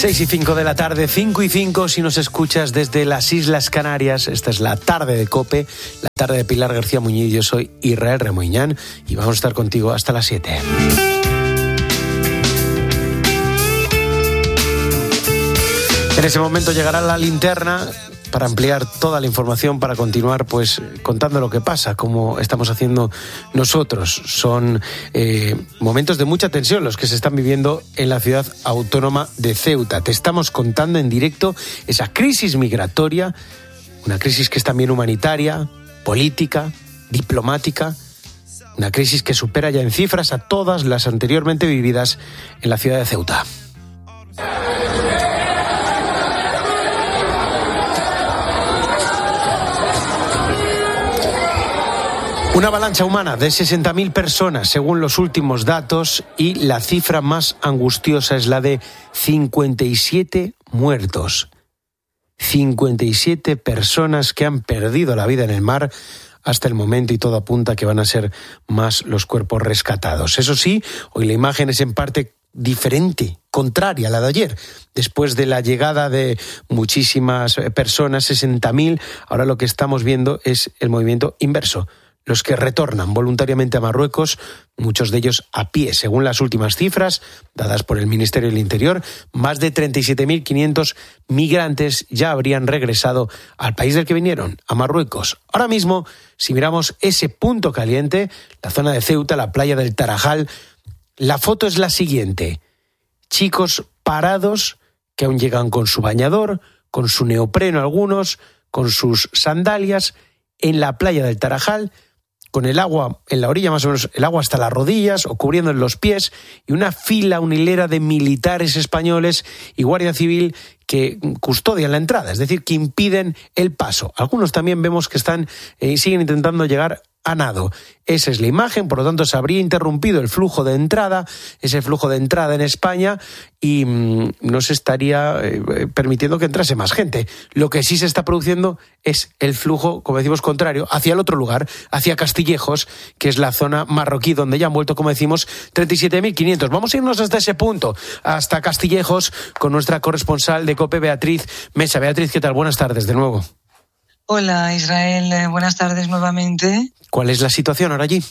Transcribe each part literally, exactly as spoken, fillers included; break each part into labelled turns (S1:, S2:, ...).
S1: seis y cinco de la tarde, cinco y cinco si nos escuchas desde las Islas Canarias. Esta es la tarde de COPE, la tarde de Pilar García Muñiz. Yo soy Israel Remoiñán y vamos a estar contigo hasta las siete. En ese momento llegará la linterna para ampliar toda la información, para continuar pues contando lo que pasa, como estamos haciendo nosotros. Son eh, momentos de mucha tensión los que se están viviendo en la ciudad autónoma de Ceuta. Te estamos contando en directo esa crisis migratoria, una crisis que es también humanitaria, política, diplomática, una crisis que supera ya en cifras a todas las anteriormente vividas en la ciudad de Ceuta. Una avalancha humana de sesenta mil personas, según los últimos datos, y la cifra más angustiosa es la de cincuenta y siete muertos. cincuenta y siete personas que han perdido la vida en el mar hasta el momento, y todo apunta a que van a ser más los cuerpos rescatados. Eso sí, hoy la imagen es en parte diferente, contraria a la de ayer. Después de la llegada de muchísimas personas, sesenta mil, ahora lo que estamos viendo es el movimiento inverso. Los que retornan voluntariamente a Marruecos, muchos de ellos a pie. Según las últimas cifras dadas por el Ministerio del Interior, más de treinta y siete mil quinientos migrantes ya habrían regresado al país del que vinieron, a Marruecos. Ahora mismo, si miramos ese punto caliente, la zona de Ceuta, la playa del Tarajal, la foto es la siguiente. Chicos parados que aún llegan con su bañador, con su neopreno algunos, con sus sandalias, en la playa del Tarajal, con el agua en la orilla, más o menos el agua hasta las rodillas o cubriendo los pies, y una fila, una hilera de militares españoles y Guardia Civil que custodian la entrada, es decir, que impiden el paso. Algunos también vemos que están eh, siguen intentando llegar a nado. Esa es la imagen, por lo tanto se habría interrumpido el flujo de entrada, ese flujo de entrada en España, y mmm, no se estaría eh, permitiendo que entrase más gente. Lo que sí se está produciendo es el flujo, como decimos, contrario, hacia el otro lugar, hacia Castillejos, que es la zona marroquí, donde ya han vuelto, como decimos, treinta y siete mil quinientos. Vamos a irnos hasta ese punto, hasta Castillejos, con nuestra corresponsal de COPE, Beatriz Mesa. Beatriz, ¿qué tal? Buenas tardes de nuevo.
S2: Hola Israel, buenas tardes nuevamente.
S1: ¿Cuál es la situación ahora allí?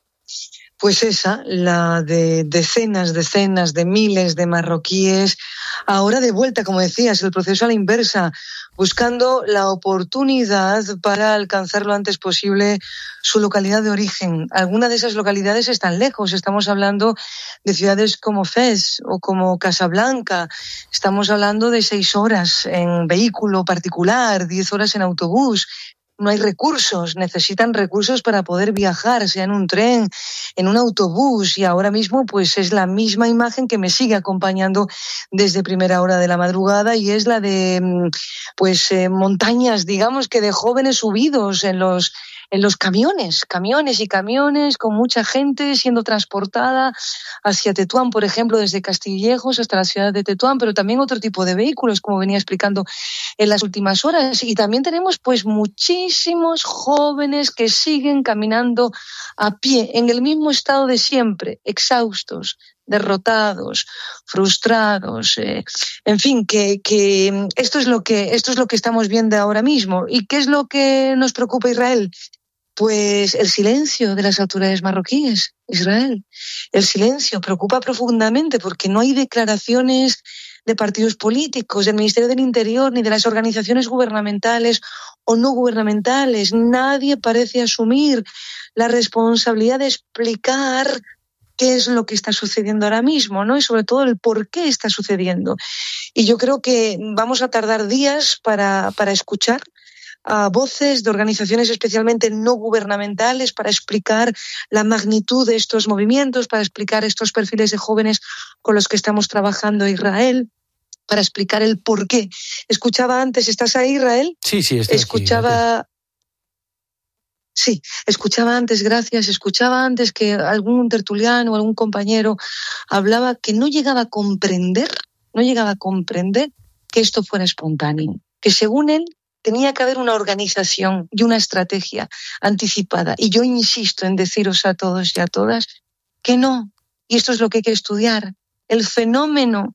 S2: Pues esa, la de decenas, decenas de miles de marroquíes, ahora de vuelta, como decías, el proceso a la inversa, buscando la oportunidad para alcanzar lo antes posible su localidad de origen. Algunas de esas localidades están lejos, estamos hablando de ciudades como Fez o como Casablanca, estamos hablando de seis horas en vehículo particular, diez horas en autobús. No hay recursos, necesitan recursos para poder viajar, sea en un tren, en un autobús, y ahora mismo pues es la misma imagen que me sigue acompañando desde primera hora de la madrugada, y es la de pues eh, montañas, digamos que de jóvenes subidos en los en los camiones, camiones y camiones con mucha gente siendo transportada hacia Tetuán, por ejemplo, desde Castillejos hasta la ciudad de Tetuán, pero también otro tipo de vehículos, como venía explicando en las últimas horas. Y también tenemos pues muchísimos jóvenes que siguen caminando a pie, en el mismo estado de siempre, exhaustos, derrotados, frustrados, eh, en fin, que, que esto es lo que esto es lo que estamos viendo ahora mismo. ¿Y qué es lo que nos preocupa, Israel? Pues el silencio de las autoridades marroquíes, Israel. El silencio preocupa profundamente porque no hay declaraciones de partidos políticos, del Ministerio del Interior, ni de las organizaciones gubernamentales o no gubernamentales. Nadie parece asumir la responsabilidad de explicar qué es lo que está sucediendo ahora mismo, ¿no? Y sobre todo el por qué está sucediendo. Y yo creo que vamos a tardar días para, para escuchar a voces de organizaciones especialmente no gubernamentales para explicar la magnitud de estos movimientos, para explicar estos perfiles de jóvenes con los que estamos trabajando, Israel, para explicar el por qué. Escuchaba antes, ¿estás ahí, Israel?
S1: Sí, sí, estoy
S2: Escuchaba...
S1: aquí.
S2: Sí, escuchaba antes, gracias, escuchaba antes que algún tertuliano o algún compañero hablaba que no llegaba a comprender, no llegaba a comprender que esto fuera espontáneo, que según él tenía que haber una organización y una estrategia anticipada. Y yo insisto en deciros a todos y a todas que no. Y esto es lo que hay que estudiar. El fenómeno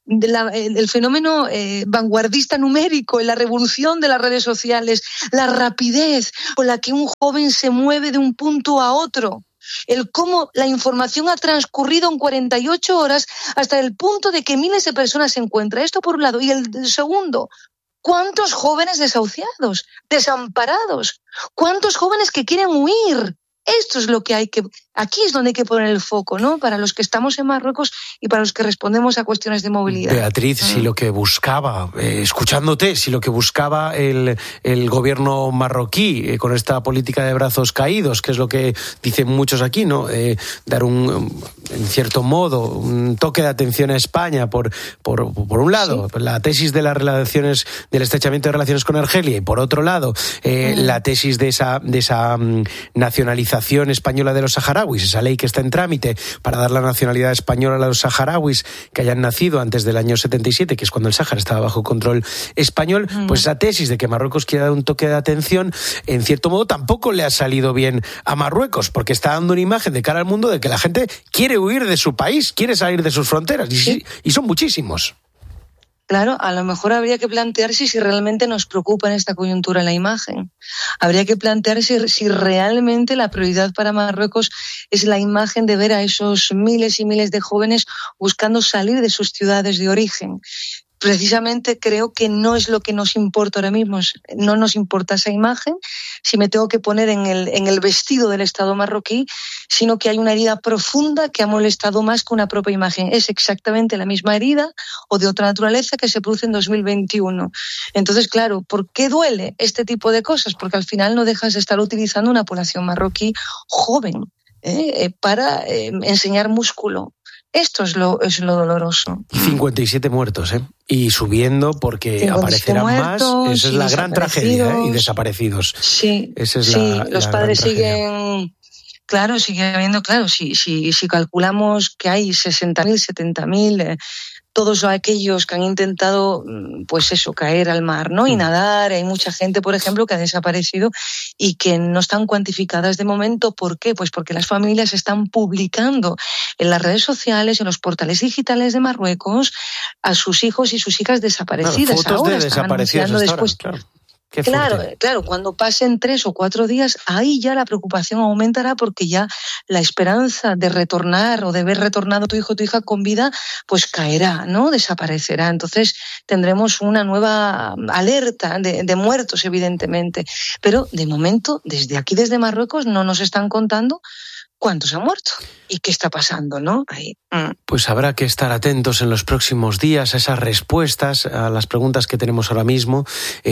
S2: de la, el fenómeno eh, vanguardista numérico, la revolución de las redes sociales, la rapidez con la que un joven se mueve de un punto a otro, el cómo la información ha transcurrido en cuarenta y ocho horas hasta el punto de que miles de personas se encuentran. Esto por un lado. Y el segundo, ¿cuántos jóvenes desahuciados, desamparados? ¿Cuántos jóvenes que quieren huir? Esto es lo que hay que... Aquí es donde hay que poner el foco, ¿no? Para los que estamos en Marruecos y para los que respondemos a cuestiones de movilidad.
S1: Beatriz, mm. si lo que buscaba, eh, escuchándote, si lo que buscaba el, el gobierno marroquí eh, con esta política de brazos caídos, que es lo que dicen muchos aquí, ¿no? Eh, dar un, en cierto modo, un toque de atención a España por, por, por un lado, sí. la tesis de las relaciones, del estrechamiento de relaciones con Argelia, y por otro lado, eh, mm. la tesis de esa, de esa um, nacionalización española de los saharauis, esa ley que está en trámite para dar la nacionalidad española a los saharauis que hayan nacido antes del año setenta y siete, que es cuando el Sáhara estaba bajo control español, mm. pues esa tesis de que Marruecos quiere dar un toque de atención, en cierto modo tampoco le ha salido bien a Marruecos, porque está dando una imagen de cara al mundo de que la gente quiere huir de su país, quiere salir de sus fronteras, y, sí. y son muchísimos.
S2: Claro, a lo mejor habría que plantearse si realmente nos preocupa en esta coyuntura la imagen. Habría que plantearse si realmente la prioridad para Marruecos es la imagen de ver a esos miles y miles de jóvenes buscando salir de sus ciudades de origen. Precisamente creo que no es lo que nos importa ahora mismo, no nos importa esa imagen, si me tengo que poner en el, en el vestido del Estado marroquí, sino que hay una herida profunda que ha molestado más que una propia imagen. Es exactamente la misma herida o de otra naturaleza que se produce en dos mil veintiuno. Entonces, claro, ¿por qué duele este tipo de cosas? Porque al final no dejas de estar utilizando una población marroquí joven ¿eh? para eh, enseñar músculo. Esto es lo, es lo doloroso.
S1: Y cincuenta y siete muertos, ¿eh? Y subiendo porque aparecerán muertos, más. Esa es la gran tragedia, ¿eh? Y desaparecidos.
S2: Sí,
S1: Esa es
S2: sí
S1: la,
S2: los
S1: la
S2: padres siguen... Claro, sigue habiendo, claro, si, si, si calculamos que hay sesenta mil, setenta mil... Eh, todos aquellos que han intentado, pues eso, caer al mar, ¿no? Y nadar. Hay mucha gente, por ejemplo, que ha desaparecido y que no están cuantificadas de momento. ¿Por qué? Pues porque las familias están publicando en las redes sociales, en los portales digitales de Marruecos, a sus hijos y sus hijas desaparecidas.
S1: Claro, fotos
S2: ahora
S1: de
S2: están
S1: desaparecidos
S2: anunciando después.
S1: Claro.
S2: Claro, claro, cuando pasen tres o cuatro días, ahí ya la preocupación aumentará porque ya la esperanza de retornar o de ver retornado tu hijo o tu hija con vida, pues caerá, ¿no? Desaparecerá. Entonces tendremos una nueva alerta de, de muertos, evidentemente. Pero de momento, desde aquí, desde Marruecos, no nos están contando cuántos han muerto y qué está pasando, ¿no? Ahí. Mm.
S1: Pues habrá que estar atentos en los próximos días a esas respuestas, a las preguntas que tenemos ahora mismo.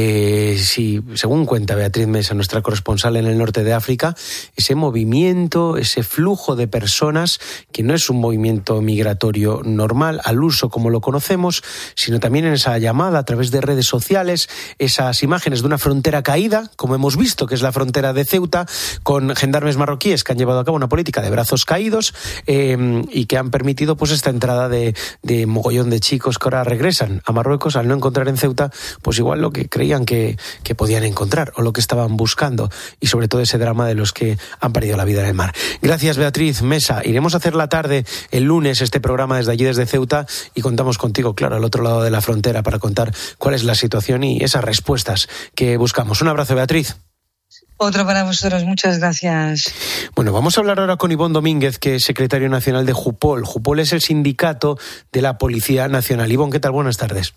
S1: Eh, si, según cuenta Beatriz Mesa, nuestra corresponsal en el norte de África, ese movimiento, ese flujo de personas, que no es un movimiento migratorio normal, al uso como lo conocemos, sino también en esa llamada a través de redes sociales, esas imágenes de una frontera caída, como hemos visto, que es la frontera de Ceuta, con gendarmes marroquíes que han llevado a cabo una política de brazos caídos eh, y que han permitido pues esta entrada de, de mogollón de chicos que ahora regresan a Marruecos al no encontrar en Ceuta pues igual lo que creían que, que podían encontrar o lo que estaban buscando, y sobre todo ese drama de los que han perdido la vida en el mar. Gracias, Beatriz Mesa. Iremos a hacer la tarde el lunes este programa desde allí, desde Ceuta, y contamos contigo, claro, al otro lado de la frontera para contar cuál es la situación y esas respuestas que buscamos. Un abrazo, Beatriz.
S2: Otro para vosotros, muchas gracias.
S1: Bueno, vamos a hablar ahora con Ivón Domínguez, que es secretario nacional de Jupol. Jupol es el sindicato de la Policía Nacional. Ivón, ¿qué tal? Buenas tardes.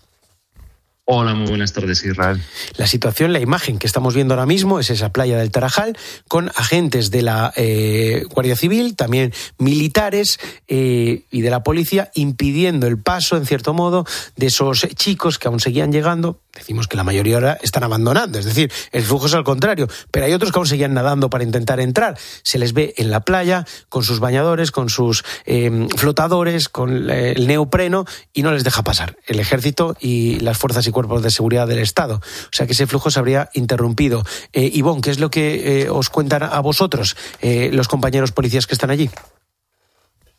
S3: Hola, muy buenas tardes, Israel.
S1: La situación, la imagen que estamos viendo ahora mismo es esa playa del Tarajal con agentes de la eh, Guardia Civil, también militares eh, y de la policía impidiendo el paso, en cierto modo, de esos chicos que aún seguían llegando. Decimos que la mayoría ahora están abandonando, es decir, el flujo es al contrario, pero hay otros que aún seguían nadando para intentar entrar. Se les ve en la playa con sus bañadores, con sus eh, flotadores, con el neopreno, y no les deja pasar el ejército y las fuerzas y cuerpos de seguridad del Estado. O sea que ese flujo se habría interrumpido. Eh, Ivón, ¿qué es lo que eh, os cuentan a vosotros eh, los compañeros policías que están allí?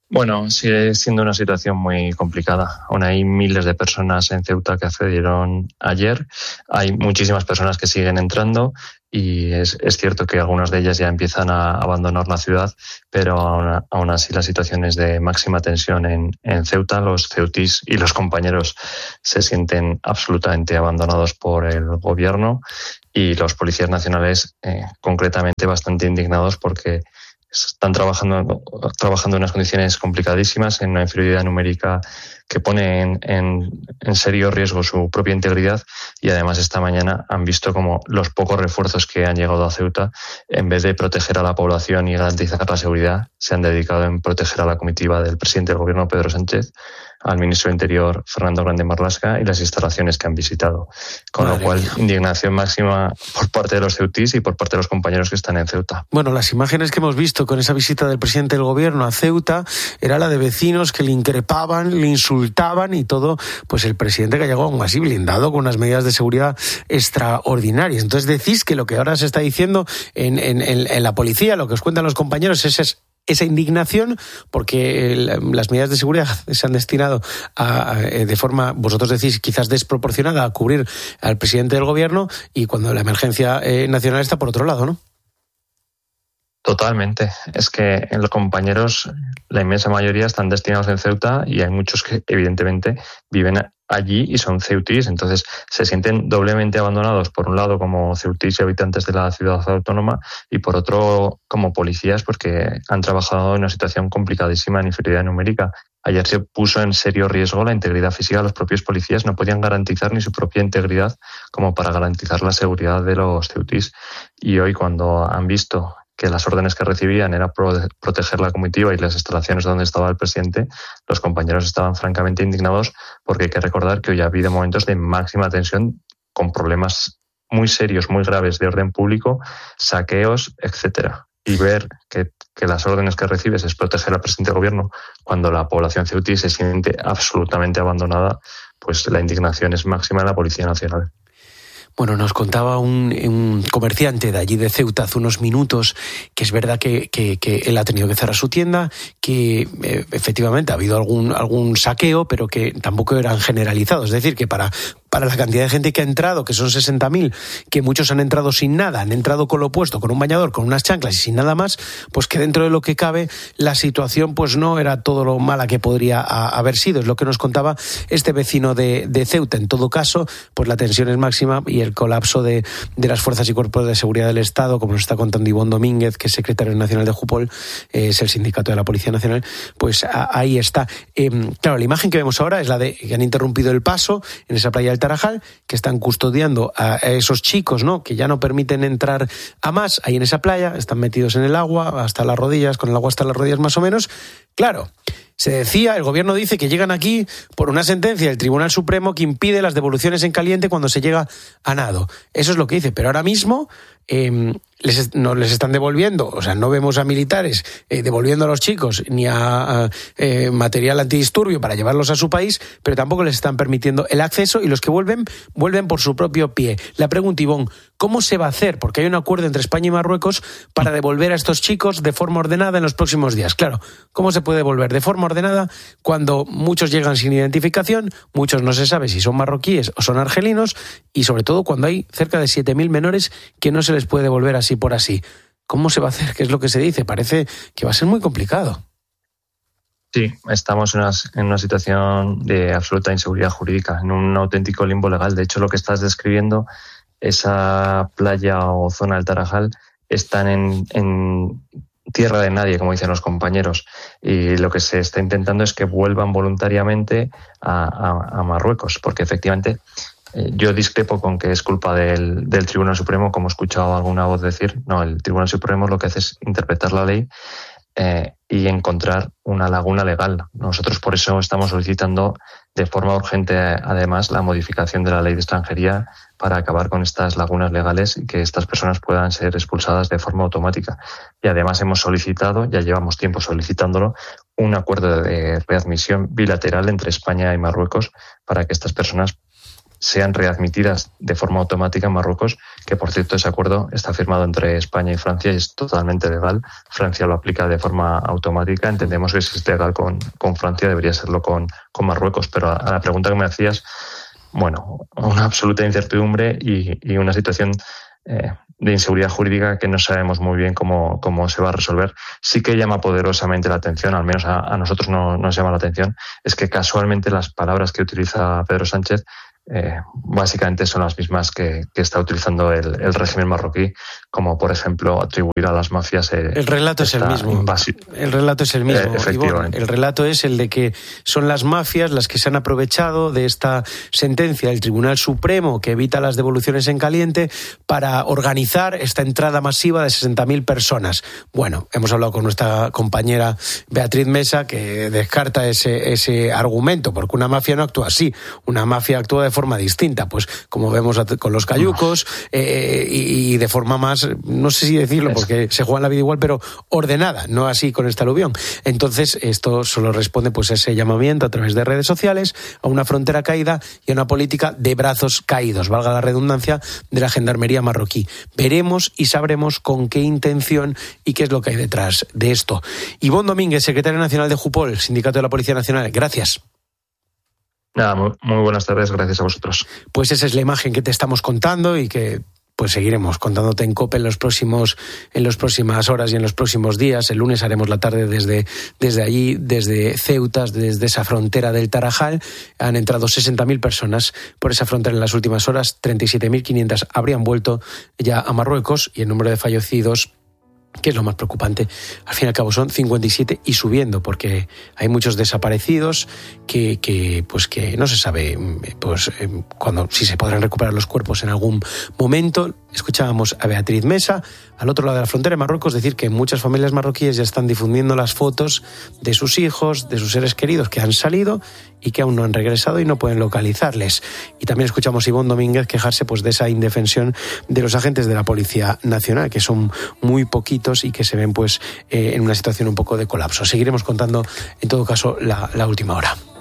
S3: Bueno, sigue siendo una situación muy complicada. Aún hay miles de personas en Ceuta que accedieron ayer. Hay muchísimas personas que siguen entrando y es, es cierto que algunas de ellas ya empiezan a abandonar la ciudad, pero aún, aún así la situación es de máxima tensión en, en Ceuta. Los ceutís y los compañeros se sienten absolutamente abandonados por el gobierno y los policías nacionales eh, concretamente bastante indignados porque están trabajando, trabajando en unas condiciones complicadísimas, en una inferioridad numérica que pone en, en, en serio riesgo su propia integridad, y además esta mañana han visto como los pocos refuerzos que han llegado a Ceuta, en vez de proteger a la población y garantizar la seguridad, se han dedicado en proteger a la comitiva del presidente del gobierno, Pedro Sánchez, al ministro de Interior, Fernando Grande Marlaska, y las instalaciones que han visitado. Con Madre lo cual, mía. Indignación máxima por parte de los ceutís y por parte de los compañeros que están en Ceuta.
S1: Bueno, las imágenes que hemos visto con esa visita del presidente del gobierno a Ceuta era la de vecinos que le increpaban, le insultaban y todo, pues el presidente que llegó aún así blindado con unas medidas de seguridad extraordinarias. Entonces decís que lo que ahora se está diciendo en, en, en, en la policía, lo que os cuentan los compañeros, es, es esa indignación porque las medidas de seguridad se han destinado a, a, de forma, vosotros decís, quizás desproporcionada a cubrir al presidente del gobierno, y cuando la emergencia eh, nacional está por otro lado, ¿no?
S3: Totalmente. Es que los compañeros, la inmensa mayoría, están destinados en Ceuta y hay muchos que evidentemente viven allí y son ceutís, entonces se sienten doblemente abandonados, por un lado como ceutís y habitantes de la ciudad autónoma, y por otro como policías, porque han trabajado en una situación complicadísima en inferioridad numérica. Ayer se puso en serio riesgo la integridad física de los propios policías, no podían garantizar ni su propia integridad como para garantizar la seguridad de los ceutís. Y hoy, cuando han visto que las órdenes que recibían era pro- proteger la comitiva y las instalaciones donde estaba el presidente, los compañeros estaban francamente indignados, porque hay que recordar que hoy ha habido momentos de máxima tensión con problemas muy serios, muy graves de orden público, saqueos, etcétera. Y ver que, que las órdenes que recibes es proteger al presidente del gobierno cuando la población ceutí se siente absolutamente abandonada, pues la indignación es máxima en la Policía Nacional.
S1: Bueno, nos contaba un, un comerciante de allí de Ceuta hace unos minutos que es verdad que, que, que él ha tenido que cerrar su tienda, que eh, efectivamente ha habido algún, algún saqueo, pero que tampoco eran generalizados. Es decir, que para, para la cantidad de gente que ha entrado, que son sesenta mil, que muchos han entrado sin nada, han entrado con lo opuesto, con un bañador, con unas chanclas y sin nada más, pues que dentro de lo que cabe la situación pues no era todo lo mala que podría a, haber sido. Es lo que nos contaba este vecino de, de Ceuta. En todo caso, pues la tensión es máxima y el colapso de, de las fuerzas y cuerpos de seguridad del Estado, como nos está contando Ivonne Domínguez, que es secretario nacional de Jupol, eh, es el sindicato de la Policía Nacional, pues a, ahí está. Eh, claro, la imagen que vemos ahora es la de que han interrumpido el paso en esa playa del Tarajal, que están custodiando a esos chicos, ¿no?, que ya no permiten entrar a más ahí en esa playa, están metidos en el agua hasta las rodillas, con el agua hasta las rodillas más o menos. Claro, se decía, el gobierno dice que llegan aquí por una sentencia del Tribunal Supremo que impide las devoluciones en caliente cuando se llega a nado. Eso es lo que dice, pero ahora mismo eh, les, no les están devolviendo, o sea, no vemos a militares eh, devolviendo a los chicos ni a, a eh, material antidisturbio para llevarlos a su país, pero tampoco les están permitiendo el acceso, y los que vuelven, vuelven por su propio pie. La pregunta, Ivonne, ¿cómo se va a hacer? Porque hay un acuerdo entre España y Marruecos para devolver a estos chicos de forma ordenada en los próximos días. Claro, ¿cómo se puede devolver de forma ordenada cuando muchos llegan sin identificación, muchos no se sabe si son marroquíes o son argelinos, y sobre todo cuando hay cerca de siete mil menores que no se les puede devolver así por así? ¿Cómo se va a hacer? ¿Qué es lo que se dice? Parece que va a ser muy complicado.
S3: Sí, estamos en una, en una situación de absoluta inseguridad jurídica, en un auténtico limbo legal. De hecho, lo que estás describiendo, esa playa o zona del Tarajal, están en, en tierra de nadie, como dicen los compañeros, y lo que se está intentando es que vuelvan voluntariamente a, a, a Marruecos, porque efectivamente eh, yo discrepo con que es culpa del, del Tribunal Supremo, como he escuchado alguna voz decir. No, el Tribunal Supremo lo que hace es interpretar la ley eh, y encontrar una laguna legal. Nosotros por eso estamos solicitando de forma urgente, además, la modificación de la ley de extranjería para acabar con estas lagunas legales y que estas personas puedan ser expulsadas de forma automática. Y además hemos solicitado, ya llevamos tiempo solicitándolo, un acuerdo de readmisión bilateral entre España y Marruecos para que estas personas sean readmitidas de forma automática en Marruecos, que por cierto ese acuerdo está firmado entre España y Francia y es totalmente legal. Francia lo aplica de forma automática. Entendemos que si es legal con, con Francia debería serlo con, con Marruecos, pero a, a la pregunta que me hacías, bueno, una absoluta incertidumbre y, y una situación eh, de inseguridad jurídica que no sabemos muy bien cómo, cómo se va a resolver. Sí que llama poderosamente la atención, al menos a, a nosotros no nos llama la atención, es que casualmente las palabras que utiliza Pedro Sánchez Eh, básicamente son las mismas que, que está utilizando el, el régimen marroquí, como por ejemplo atribuir a las mafias. Eh,
S1: el relato es el mismo. Invasi- el relato es el mismo.
S3: Eh, efectivamente.
S1: Ivonne, el relato es el de que son las mafias las que se han aprovechado de esta sentencia del Tribunal Supremo que evita las devoluciones en caliente para organizar esta entrada masiva de sesenta mil personas. Bueno, hemos hablado con nuestra compañera Beatriz Mesa que descarta ese, ese argumento, porque una mafia no actúa así. Una mafia actúa de forma distinta, pues como vemos con los cayucos eh, y, y de forma más, no sé si decirlo porque se juega la vida igual, pero ordenada, no así con este aluvión. Entonces esto solo responde pues a ese llamamiento a través de redes sociales, a una frontera caída y a una política de brazos caídos, valga la redundancia, de la gendarmería marroquí. Veremos y sabremos con qué intención y qué es lo que hay detrás de esto. Ivonne Domínguez, secretaria nacional de Jupol, Sindicato de la Policía Nacional, gracias.
S3: Nada, muy, muy buenas tardes, gracias a vosotros.
S1: Pues esa es la imagen que te estamos contando y que pues seguiremos contándote en COPE en los próximos, en las próximas horas y en los próximos días. El lunes haremos la tarde desde, desde allí, desde Ceuta, desde esa frontera del Tarajal. Han entrado sesenta mil personas por esa frontera en las últimas horas, treinta y siete mil quinientas habrían vuelto ya a Marruecos y el número de fallecidos, que es lo más preocupante, al fin y al cabo son cincuenta y siete y subiendo, porque hay muchos desaparecidos que, que pues que no se sabe pues cuando si se podrán recuperar los cuerpos en algún momento. Escuchábamos a Beatriz Mesa, al otro lado de la frontera de Marruecos, decir que muchas familias marroquíes ya están difundiendo las fotos de sus hijos, de sus seres queridos que han salido y que aún no han regresado y no pueden localizarles. Y también escuchamos a Ivonne Domínguez quejarse pues de esa indefensión de los agentes de la Policía Nacional, que son muy poquitos y que se ven pues eh, en una situación un poco de colapso. Seguiremos contando en todo caso la, la última hora.